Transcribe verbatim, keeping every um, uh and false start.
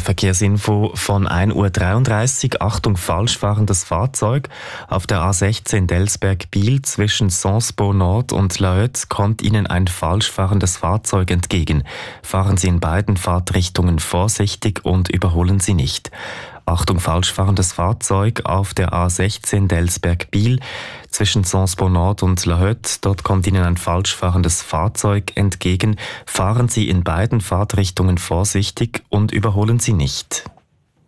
Verkehrsinfo von ein Uhr dreiunddreißig. Achtung, falsch fahrendes Fahrzeug. Auf der A sechzehn Delsberg-Biel zwischen Sensbo Nord und Laöt kommt Ihnen ein falsch fahrendes Fahrzeug entgegen. Fahren Sie in beiden Fahrtrichtungen vorsichtig und überholen Sie nicht. Achtung, falsch fahrendes Fahrzeug auf der A sechzehn Delsberg-Biel zwischen Sensbo Nord und Laöt. Dort kommt Ihnen ein falsch fahrendes Fahrzeug entgegen. Fahren Sie in beiden Fahrtrichtungen vorsichtig und überholen Sie nicht.